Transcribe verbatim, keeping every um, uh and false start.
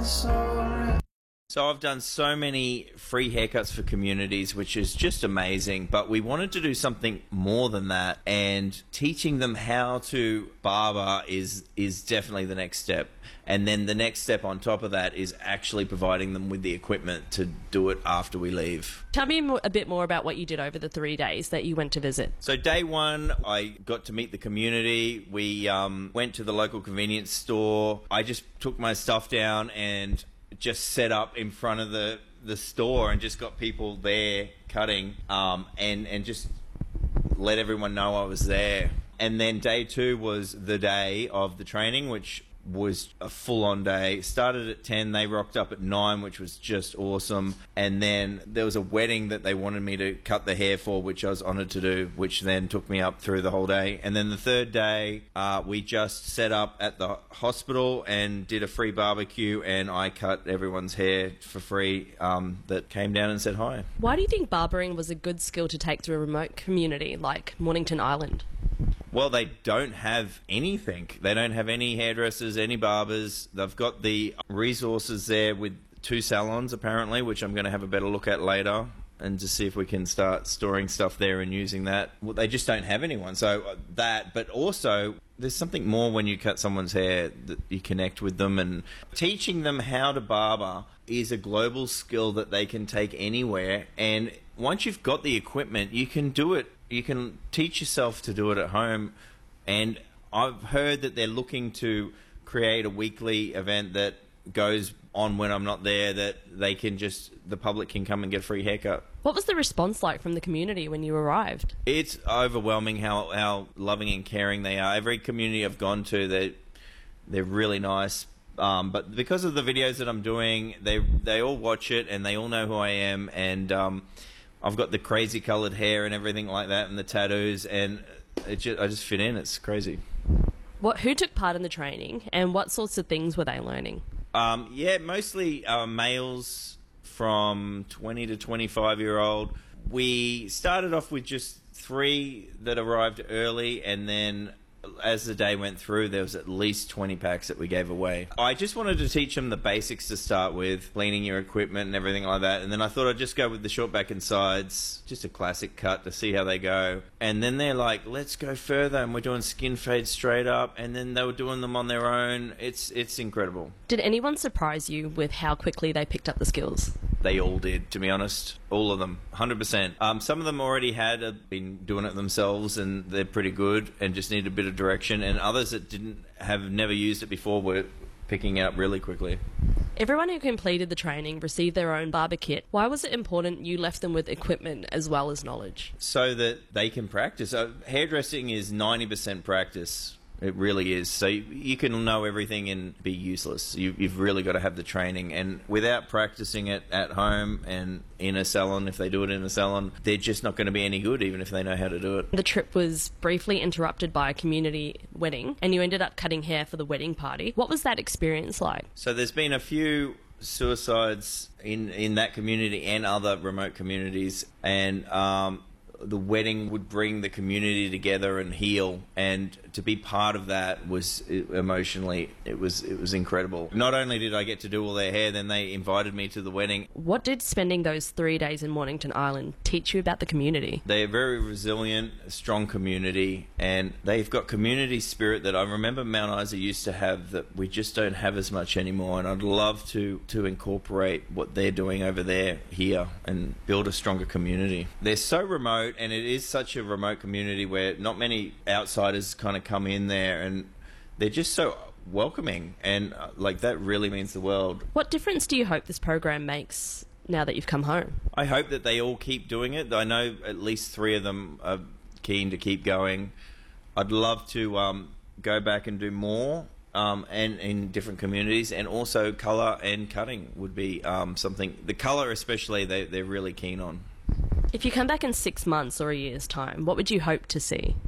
So I've done so many free haircuts for communities, which is just amazing, but we wanted to do something more than that, and teaching them how to barber is is definitely the next step. And then the next step on top of that is actually providing them with the equipment to do it after we leave. Tell me a bit more about what you did over the three days that you went to visit. So day one, I got to meet the community. We um, went to the local convenience store. I just took my stuff down and just set up in front of the, the store and just got people there cutting um, and, and just let everyone know I was there. And then day two was the day of the training, which was a full-on day. Started at ten, they rocked up at nine, which was just awesome. And then there was a wedding that they wanted me to cut the hair for, which I was honoured to do, which then took me up through the whole day. And then the third day, uh, we just set up at the hospital and did a free barbecue, and I cut everyone's hair for free um, that came down and said hi. Why do you think barbering was a good skill to take to a remote community like Mornington Island? Well, they don't have anything. They don't have any hairdressers, any barbers. They've got the resources there with two salons, apparently, which I'm going to have a better look at later, and to see if we can start storing stuff there and using that. Well, they just don't have anyone. So uh, that, but also there's something more when you cut someone's hair, that you connect with them, and teaching them how to barber is a global skill that they can take anywhere. And once you've got the equipment, you can do it. You can teach yourself to do it at home. And I've heard that they're looking to create a weekly event that goes on when I'm not there, that they can just, the public can come and get a free haircut. What was the response like from the community when you arrived? It's overwhelming how, how loving and caring they are. Every community I've gone to, they, they're really nice. Um, but because of the videos that I'm doing, they they all watch it and they all know who I am. And um, I've got the crazy coloured hair and everything like that, and the tattoos, and it just, I just fit in. It's crazy. What? Who took part in the training, and what sorts of things were they learning? Um, yeah, mostly uh, males from twenty to twenty-five year old. We started off with just three that arrived early, and then as the day went through, there was at least twenty packs that we gave away. I just wanted to teach them the basics to start with, cleaning your equipment and everything like that. And then I thought I'd just go with the short back and sides, just a classic cut to see how they go. And then they're like, let's go further. And we're doing skin fade straight up. And then they were doing them on their own. It's, it's incredible. Did anyone surprise you with how quickly they picked up the skills? They all did, to be honest. All of them, one hundred percent. Um, some of them already had uh, been doing it themselves, and they're pretty good and just need a bit of direction. And others that didn't have never used it before were picking it up really quickly. Everyone who completed the training received their own barber kit. Why was it important you left them with equipment as well as knowledge? So that they can practice. Uh, hairdressing is ninety percent practice. It really is. So you, you can know everything and be useless. You, you've really got to have the training. And without practicing it at home and in a salon, if they do it in a salon, they're just not going to be any good, even if they know how to do it. The trip was briefly interrupted by a community wedding, and you ended up cutting hair for the wedding party. What was that experience like? So there's been a few suicides in, in that community and other remote communities. And um, the wedding would bring the community together and heal, and to be part of that was emotionally, it was it was incredible. Not only did I get to do all their hair, then they invited me to the wedding. What did spending those three days in Mornington Island teach you about the community? They're very resilient, strong community, and they've got community spirit that I remember Mount Isa used to have that we just don't have as much anymore. And I'd love to to incorporate what they're doing over there here and build a stronger community. They're so remote, and it is such a remote community where not many outsiders kind of come in there, and they're just so welcoming, and uh, like that really means the world. What difference do you hope this program makes now that you've come home? I hope that they all keep doing it. I know at least three of them are keen to keep going. I'd love to um, go back and do more um, and in different communities, and also colour and cutting would be um, something. The colour especially, they, they're really keen on. If you come back in six months or a year's time, what would you hope to see?